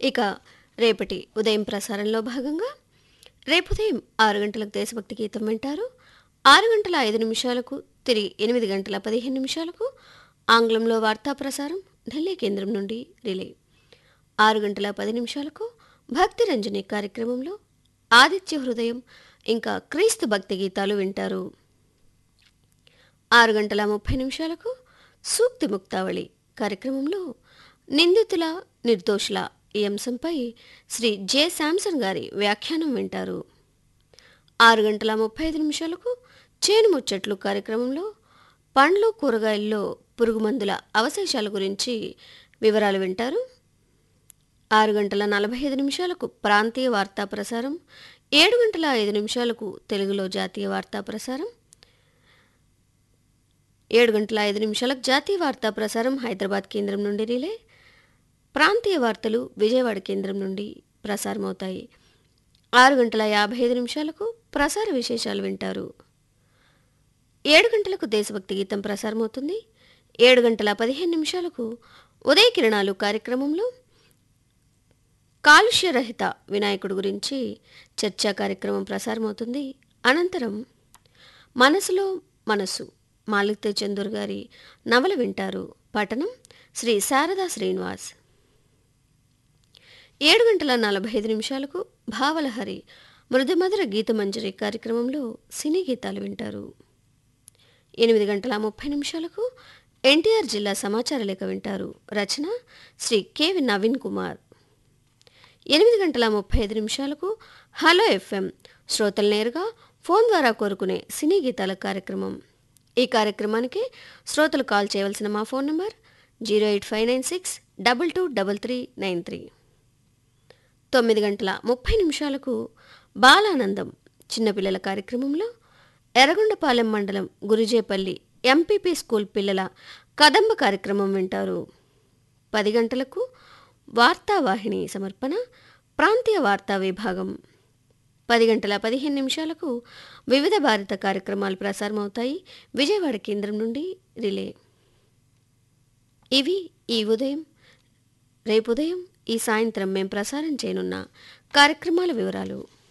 ఇక రేపటి ఉదయం ప్రసారంలో భాగంగా రేపు ఉదయం 6 గంటలకు దేశభక్తి గీతం వింటారు. 6 గంటల 5 నిమిషాలకు తిరిగి 8 గంటల 15 నిమిషాలకు ఆంగ్లంలో వార్తా ప్రసారం ఢిల్లీ కేంద్రం నుండి రిలే. 6 గంటల 10 నిమిషాలకు భక్తి రంజని కార్యక్రమంలో ఆదిత్య హృదయం ఇంకా క్రీస్తు భక్తి గీతాలు వింటారు. 6 గంటల 30 నిమిషాలకు సూక్తి ముక్తావళి కార్యక్రమంలో నిందితుల నిర్దోషుల ఈ అంశంపై శ్రీ జె శాంసన్ గారి వ్యాఖ్యానం వింటారు. 6 గంటల 35 నిమిషాలకు చేను ముచ్చట్లు కార్యక్రమంలో పండ్లు కూరగాయల్లో పురుగుమందుల అవశేషాల గురించి వివరాలు వింటారు. 6 గంటల 45 నిమిషాలకు ప్రాంతీయ వార్తా ప్రసారం, 7 గంటల 5 నిమిషాలకు తెలుగులో జాతీయ వార్తా ప్రసారం, 7 గంటల 5 నిమిషాలకు జాతీయ వార్తా ప్రసారం హైదరాబాద్ కేంద్రం నుండి రిలే. ప్రాంతీయ వార్తలు విజయవాడ కేంద్రం నుండి ప్రసారమవుతాయి. 6 గంటల 55 నిమిషాలకు ప్రసార విశేషాలు వింటారు. 7 గంటలకు దేశభక్తి గీతం ప్రసారమవుతుంది. 7 గంటల 15 నిమిషాలకు ఉదయ కిరణాలు కార్యక్రమంలో కాలుష్యరహిత వినాయకుడు గురించి చర్చా కార్యక్రమం ప్రసారమవుతుంది. అనంతరం మనసులో మనసు మాలిక్ చందూర్ గారి నవల వింటారు. పఠనం శ్రీ శారదా శ్రీనివాస్. 7 గంటల 45 నిమిషాలకు భావలహరి మృదుమధుర గీతమంజరి కార్యక్రమంలో సినీ గీతాలు వింటారు. 8 గంటల 30 నిమిషాలకు ఎన్టీఆర్ జిల్లా సమాచార లేఖ వింటారు. రచన శ్రీ కెవి నవీన్ కుమార్. 8 గంటల 35 నిమిషాలకు హలో ఎఫ్ఎం శ్రోతలు నేరుగా ఫోన్ ద్వారా కోరుకునే సినీ గీతాల కార్యక్రమం. ఈ కార్యక్రమానికి శ్రోతలు కాల్ చేయవలసిన మా ఫోన్ నంబర్ 08596 223393. 9 గంటల 30 నిమిషాలకు బాలానందం చిన్నపిల్లల కార్యక్రమంలో ఎర్రగొండపాలెం మండలం గురిజేపల్లి ఎంపీపీ స్కూల్ పిల్లల కదంబ కార్యక్రమం వింటారు. 10 గంటలకు వార్తావాహిని సమర్పణ ప్రాంతీయ వార్తా విభాగం. 10 గంటల 15 నిమిషాలకు వివిధ భారత కార్యక్రమాలు ప్రసారమవుతాయి విజయవాడ కేంద్రం నుండి రిలే. ఇవి ఈ ఉదయం, రేపు ఉదయం, ఈ సాయంత్రం మేం ప్రసారం చేయనున్న కార్యక్రమాల వివరాలు.